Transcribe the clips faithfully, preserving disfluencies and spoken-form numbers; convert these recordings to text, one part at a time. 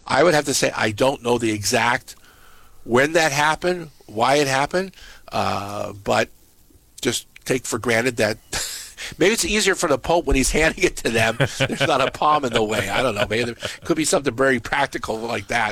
I would have to say I don't know the exact when that happened, why it happened, uh, but just take for granted that maybe it's easier for the Pope when he's handing it to them. There's not a palm in the way. I don't know. Maybe there could be something very practical like that.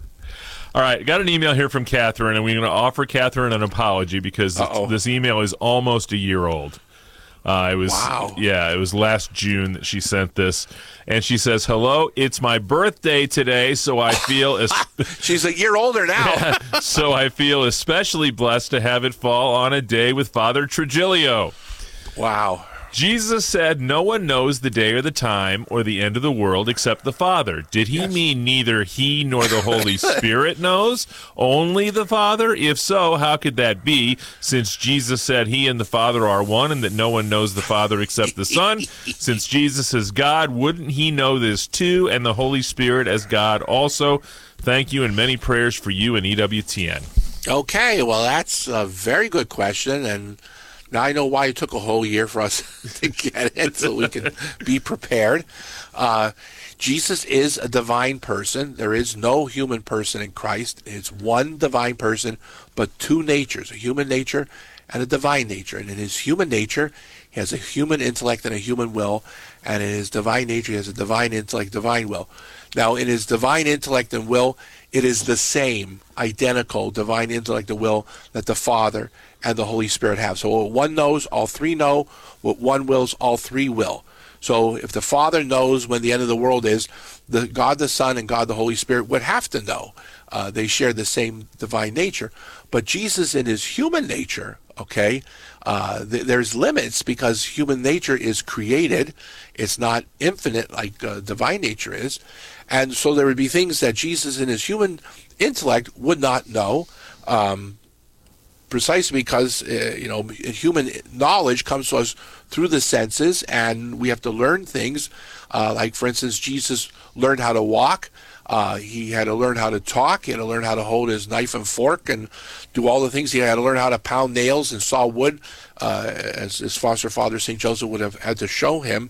All right, got an email here from Catherine, and we're going to offer Catherine an apology because this email is almost a year old. Uh, it was, wow. Yeah, it was last June that she sent this, and she says, "Hello, it's my birthday today, so I feel..." Es- She's a year older now. "So I feel especially blessed to have it fall on a day with Father Trigilio. Wow. Jesus said no one knows the day or the time or the end of the world except the Father. Did he yes. mean neither he nor the Holy Spirit knows? Only the Father? If so, how could that be, since Jesus said he and the Father are one and that no one knows the Father except the Son? Since Jesus is God, wouldn't he know this too, and the Holy Spirit as God also? Thank you, and many prayers for you and E W T N." Okay, well, that's a very good question, and now I know why it took a whole year for us to get it, so we can be prepared. Uh, Jesus is a divine person. There is no human person in Christ. It's one divine person, but two natures, a human nature and a divine nature. And in his human nature, he has a human intellect and a human will, and in his divine nature, he has a divine intellect, divine will. Now, in his divine intellect and will, it is the same, identical divine intellect and will that the Father and the Holy Spirit have. So what one knows, all three know. What one wills, all three will. So if the Father knows when the end of the world is, the God the Son and God the Holy Spirit would have to know. Uh, they share the same divine nature. But Jesus in his human nature, okay, uh, th- there's limits because human nature is created. It's not infinite like uh, divine nature is. And so there would be things that Jesus in his human intellect would not know, um, precisely because, uh, you know, human knowledge comes to us through the senses, and we have to learn things. Uh, like, for instance, Jesus learned how to walk. Uh, he had to learn how to talk. He had to learn how to hold his knife and fork and do all the things. He had to learn how to pound nails and saw wood, uh, as his foster father, Saint Joseph, would have had to show him.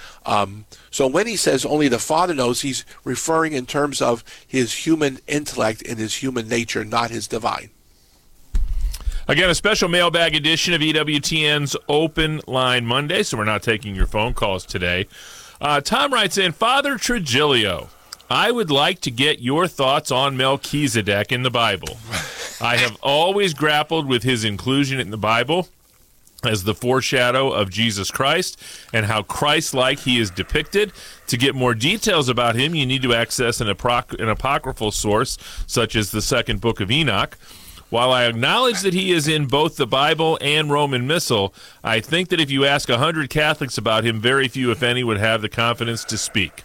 Um, so when he says only the Father knows, he's referring in terms of his human intellect and his human nature, not his divine. Again, a special mailbag edition of E W T N's Open Line Monday, so we're not taking your phone calls today. Uh, Tom writes in, "Father Trigilio, I would like to get your thoughts on Melchizedek in the Bible. I have always grappled with his inclusion in the Bible as the foreshadow of Jesus Christ and how Christ-like he is depicted. To get more details about him, you need to access an, apoc- an apocryphal source, such as the second book of Enoch. While I acknowledge that he is in both the Bible and Roman Missal, I think that if you ask one hundred Catholics about him, very few, if any, would have the confidence to speak."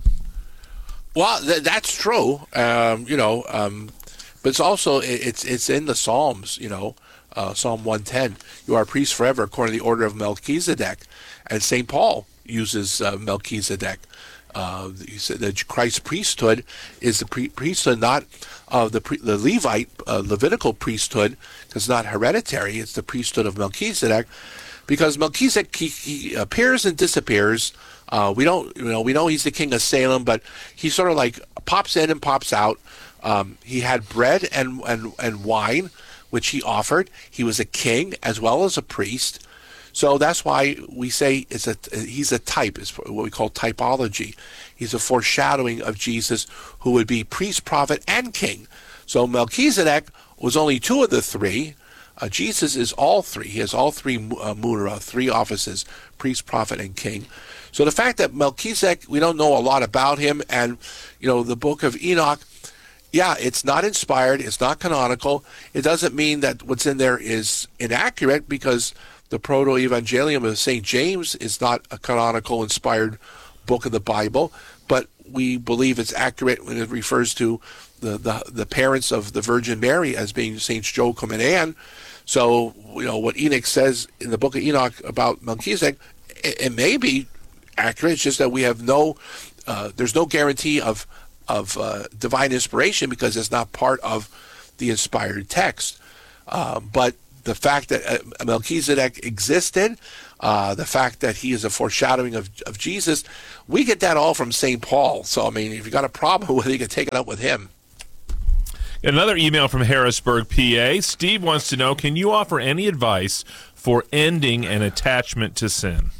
Well, th- that's true, um, you know, um, but it's also, it, it's it's in the Psalms, you know, uh, Psalm one ten, "You are a priest forever according to the order of Melchizedek." And Saint Paul uses uh, Melchizedek. Uh, he said that Christ's priesthood is the pre- priesthood not of the pre- the Levite, uh, Levitical priesthood, because it's not hereditary. It's the priesthood of Melchizedek, because Melchizedek he, he appears and disappears. Uh, we don't, you know, we know he's the king of Salem, but he sort of like pops in and pops out. Um, he had bread and, and and wine, which he offered. He was a king as well as a priest. So that's why we say it's a, he's a type, is what we call typology. He's a foreshadowing of Jesus, who would be priest, prophet, and king. So Melchizedek was only two of the three. Uh, Jesus is all three. He has all three uh, munera, three offices, priest, prophet, and king. So the fact that Melchizedek, we don't know a lot about him, and, you know, the book of Enoch, yeah, it's not inspired, it's not canonical. It doesn't mean that what's in there is inaccurate, because the Proto-Evangelium of Saint James is not a canonical, inspired book of the Bible, but we believe it's accurate when it refers to the, the, the parents of the Virgin Mary as being Saints Joachim and Anne. So, you know, what Enoch says in the book of Enoch about Melchizedek, it, it may be accurate. It's just that we have no, uh, there's no guarantee of, of uh, divine inspiration, because it's not part of the inspired text. Uh, but the fact that uh, Melchizedek existed, uh, the fact that he is a foreshadowing of, of Jesus, we get that all from Saint Paul. So, I mean, if you got a problem with it, you can take it up with him. Another email from Harrisburg, P A. Steve wants to know, can you offer any advice for ending an attachment to sin?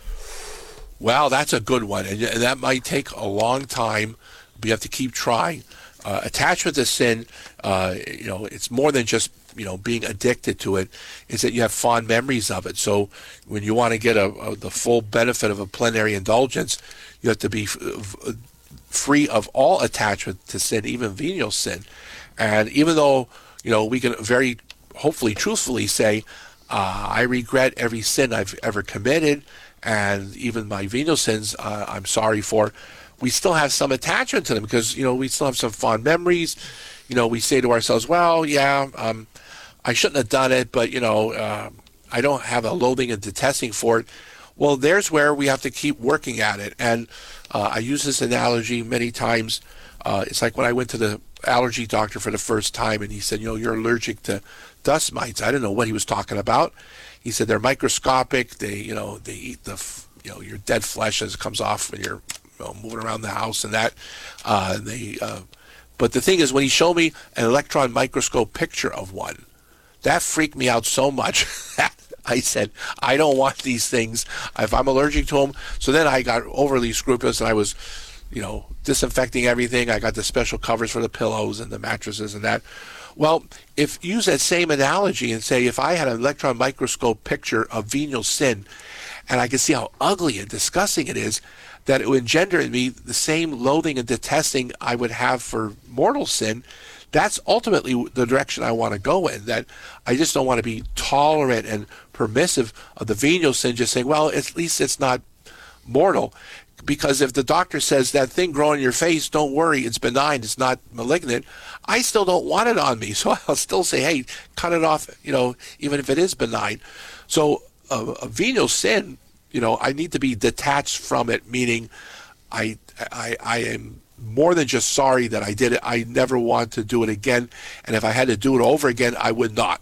Well, that's a good one, and that might take a long time. But you have to keep trying. Uh, attachment to sin, uh, you know, it's more than just, you know, being addicted to it. It's that you have fond memories of it. So when you want to get a, a, the full benefit of a plenary indulgence, you have to be f- f- free of all attachment to sin, even venial sin. And even though, you know, we can very hopefully truthfully say, uh, I regret every sin I've ever committed, and even my venial sins uh, I'm sorry for, we still have some attachment to them because, you know, we still have some fond memories. You know, we say to ourselves, well, yeah, um, I shouldn't have done it, but, you know, uh, I don't have a loathing and detesting for it. Well, there's where we have to keep working at it. And uh, I use this analogy many times. Uh, it's like when I went to the allergy doctor for the first time, and he said, you know, you're allergic to dust mites. I didn't know what he was talking about. He said they're microscopic. They, you know, they eat the, you know, your dead flesh as it comes off when you're, you know, moving around the house and that. Uh, they, uh, but the thing is, when he showed me an electron microscope picture of one, that freaked me out so much that I said, I don't want these things if I'm allergic to them. So then I got overly scrupulous, and I was, you know, disinfecting everything. I got the special covers for the pillows and the mattresses and that. Well, if use that same analogy and say, if I had an electron microscope picture of venial sin, and I could see how ugly and disgusting it is, that it would engender in me the same loathing and detesting I would have for mortal sin. That's ultimately the direction I want to go in, that I just don't want to be tolerant and permissive of the venial sin, just saying, well, at least it's not mortal. Because if the doctor says that thing growing in your face, don't worry, it's benign, it's not malignant, I still don't want it on me. So I'll still say, hey, cut it off, you know, even if it is benign. So uh, a venial sin, you know, I need to be detached from it, meaning I, I, I am more than just sorry that I did it. I never want to do it again. And if I had to do it over again, I would not.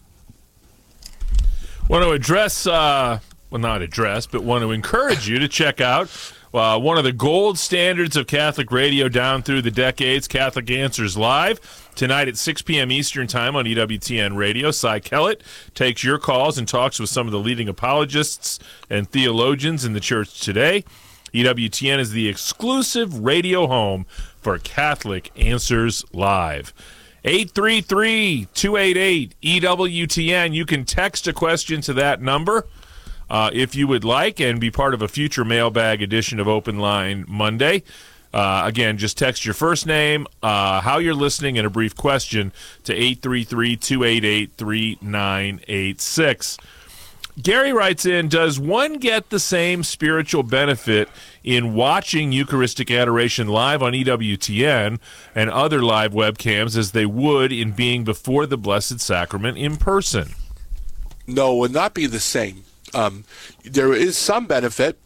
Want to address, uh, well, not address, but want to encourage you to check out Uh, one of the gold standards of Catholic radio down through the decades, Catholic Answers Live, tonight at six p.m. Eastern Time on E W T N Radio. Cy Kellett takes your calls and talks with some of the leading apologists and theologians in the church today. E W T N is the exclusive radio home for Catholic Answers Live. eight three three, two eight eight, E W T N. You can text a question to that number. Uh, if you would like, and be part of a future mailbag edition of Open Line Monday. Uh, again, just text your first name, uh, how you're listening, and a brief question to eight three three, two eight eight, three nine eight six. Gary writes in, does one get the same spiritual benefit in watching Eucharistic Adoration live on E W T N and other live webcams as they would in being before the Blessed Sacrament in person? No, it would not be the same. Um, there is some benefit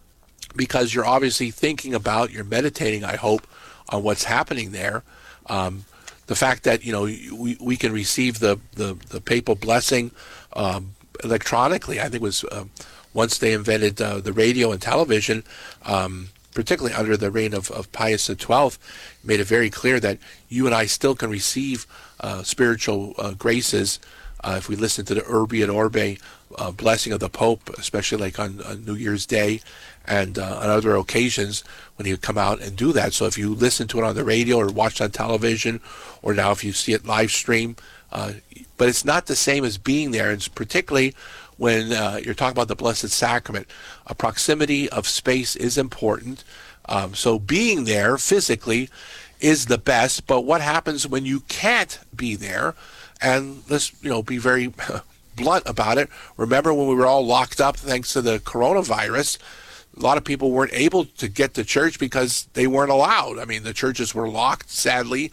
because you're obviously thinking about, you're meditating, I hope, on what's happening there. Um, the fact that, you know, we, we can receive the, the, the papal blessing um, electronically, I think was uh, once they invented uh, the radio and television, um, particularly under the reign of, of Pius the twelfth, made it very clear that you and I still can receive uh, spiritual uh, graces uh, if we listen to the Urbi et Orbi Uh, blessing of the Pope, especially like on, on New Year's Day and uh, on other occasions when he would come out and do that. So if you listen to it on the radio or watch on television, or now if you see it live stream, uh, but it's not the same as being there. And particularly when uh, you're talking about the Blessed Sacrament, a proximity of space is important. Um, so being there physically is the best. But what happens when you can't be there? And let's, you know, be very blunt about it. Remember when we were all locked up thanks to the coronavirus, a lot of people weren't able to get to church because they weren't allowed. I mean, the churches were locked, sadly.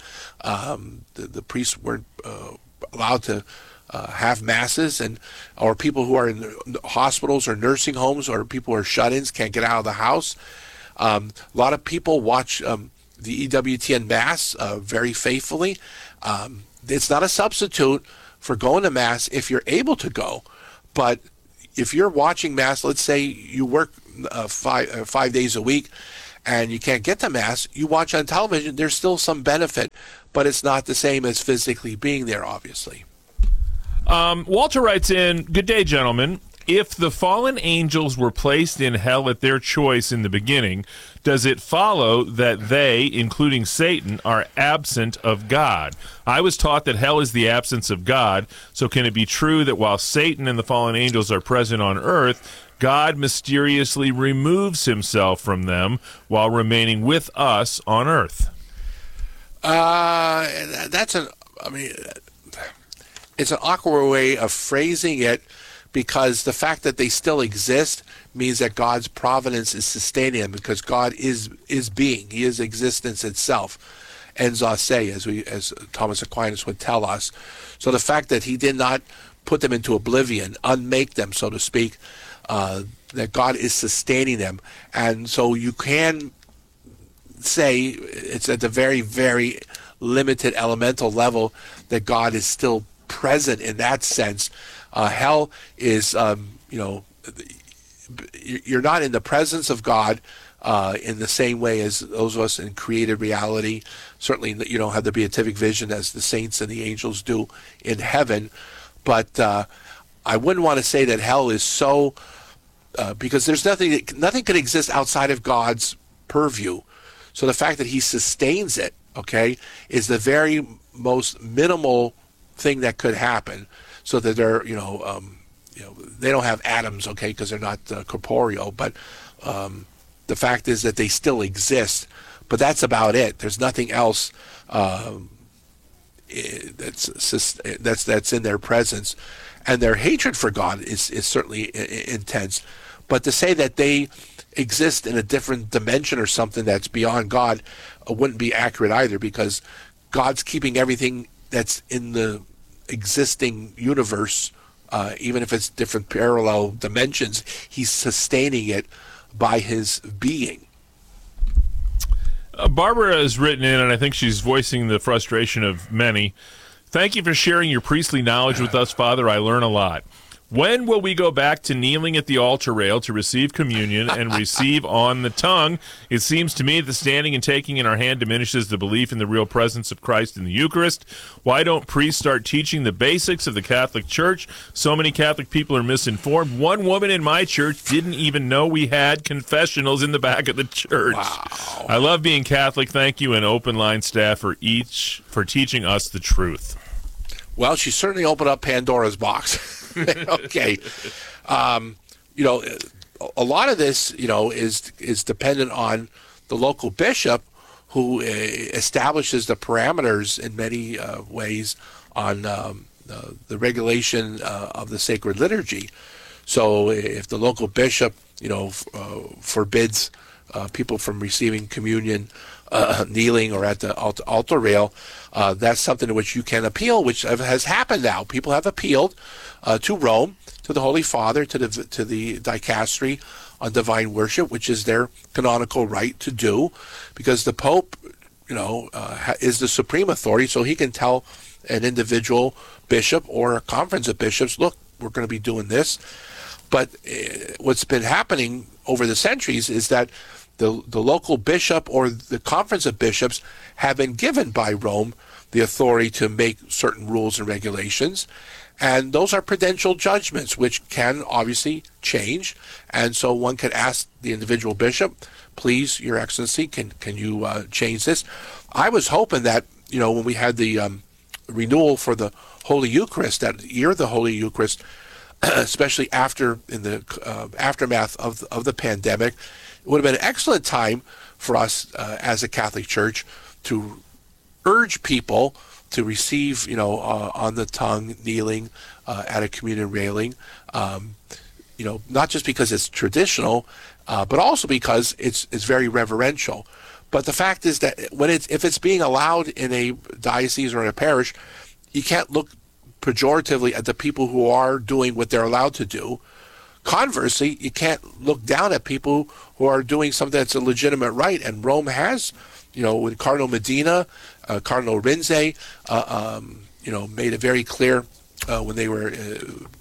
Um, the, the priests weren't uh, allowed to uh, have masses, and or people who are in hospitals or nursing homes or people who are shut-ins can't get out of the house. Um, a lot of people watch um, the E W T N Mass uh, very faithfully. Um, it's not a substitute for going to Mass if you're able to go, but if you're watching Mass, let's say you work uh, five uh, five days a week, and you can't get to Mass, you watch on television. There's still some benefit, but it's not the same as physically being there, obviously. Um, Walter writes in, "Good day, gentlemen. If the fallen angels were placed in hell at their choice in the beginning, does it follow that they, including Satan, are absent of God? I was taught that hell is the absence of God, so can it be true that while Satan and the fallen angels are present on earth, God mysteriously removes himself from them while remaining with us on earth?" Uh, that's an, I mean, it's an awkward way of phrasing it, because the fact that they still exist means that God's providence is sustaining them, because God is is being. He is existence itself. Enza se, as we as Thomas Aquinas would tell us. So the fact that he did not put them into oblivion, unmake them, so to speak, uh, that God is sustaining them. And so you can say it's at the very, very limited elemental level that God is still present in that sense. Uh, hell is, um, you know, you're not in the presence of God uh, in the same way as those of us in created reality. Certainly, you don't have the beatific vision as the saints and the angels do in heaven. But uh, I wouldn't want to say that hell is so, uh, because there's nothing, nothing could exist outside of God's purview. So the fact that he sustains it, okay, is the very most minimal thing that could happen. So that they're, you know, um, you know, they don't have atoms, okay, because they're not uh, corporeal. But um, the fact is that they still exist. But that's about it. There's nothing else um, that's that's that's in their presence, and their hatred for God is is certainly intense. But to say that they exist in a different dimension or something that's beyond God uh, wouldn't be accurate either, because God's keeping everything that's in the existing universe, uh, even if it's different parallel dimensions, he's sustaining it by his being. Uh, Barbara has written in, and I think she's voicing the frustration of many. "Thank you for sharing your priestly knowledge with us, Father. I learn a lot. When will we go back to kneeling at the altar rail to receive communion and receive on the tongue? It seems to me that standing and taking in our hand diminishes the belief in the real presence of Christ in the Eucharist. Why don't priests start teaching the basics of the Catholic Church? So many Catholic people are misinformed. One woman in my church didn't even know we had confessionals in the back of the church." Wow. "I love being Catholic. Thank you and Open Line staff for each for teaching us the truth." Well, she certainly opened up Pandora's box. Okay. Um, you know, a lot of this, you know, is is dependent on the local bishop, who uh, establishes the parameters in many uh, ways on um, uh, the regulation uh, of the sacred liturgy. So if the local bishop, you know, f- uh, forbids uh, people from receiving communion uh, kneeling or at the altar, altar rail, uh, that's something to which you can appeal, which has happened now. People have appealed uh, to Rome, to the Holy Father, to the to the dicastery on divine worship, which is their canonical right to do, because the Pope, you know, uh, is the supreme authority, so he can tell an individual bishop or a conference of bishops, look, we're going to be doing this. But uh, what's been happening over the centuries is that the the local bishop or the conference of bishops have been given by Rome the authority to make certain rules and regulations, and those are prudential judgments which can obviously change. And so one could ask the individual bishop, please, Your Excellency, can can you uh, change this? I was hoping that, you know, when we had the um, renewal for the Holy Eucharist, that year of the Holy Eucharist, especially after in the uh, aftermath of of the pandemic, it would have been an excellent time for us uh, as a Catholic Church to urge people to receive, you know, uh, on the tongue, kneeling uh, at a communion railing, um, you know, not just because it's traditional, uh, but also because it's it's very reverential. But the fact is that when it's if it's being allowed in a diocese or in a parish, you can't look pejoratively at the people who are doing what they're allowed to do. Conversely, you can't look down at people who are doing something that's a legitimate right. And Rome has, you know, when Cardinal Medina, uh, Cardinal Rinze, uh, um, you know, made it very clear uh, when they were uh,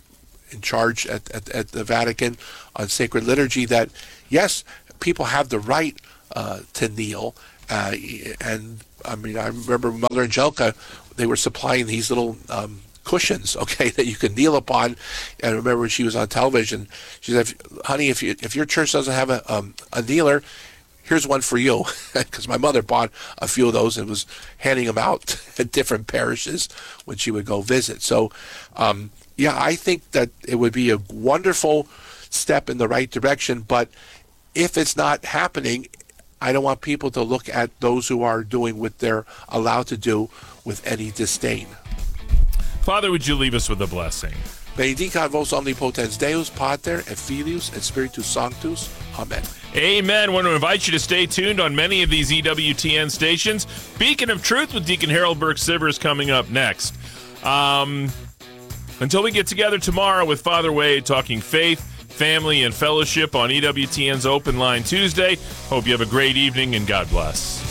in charge at, at, at the Vatican on sacred liturgy, that yes, people have the right uh, to kneel. Uh, and I mean, I remember Mother Angelica, they were supplying these little um, cushions, okay, that you can kneel upon. And I remember when she was on television, she said, honey, if you, if your church doesn't have a, um, a kneeler, here's one for you. Because my mother bought a few of those and was handing them out at different parishes when she would go visit. So, um, yeah, I think that it would be a wonderful step in the right direction. But if it's not happening, I don't want people to look at those who are doing what they're allowed to do with any disdain. Father, would you leave us with a blessing? Benedicat vos omnipotens Deus, Pater, et Filius, et Spiritus Sanctus. Amen. Amen. I want to invite you to stay tuned on many of these E W T N stations. Beacon of Truth with Deacon Harold Burke-Sivers coming up next. Um, until we get together tomorrow with Father Wade talking faith, family, and fellowship on E W T N's Open Line Tuesday. Hope you have a great evening, and God bless.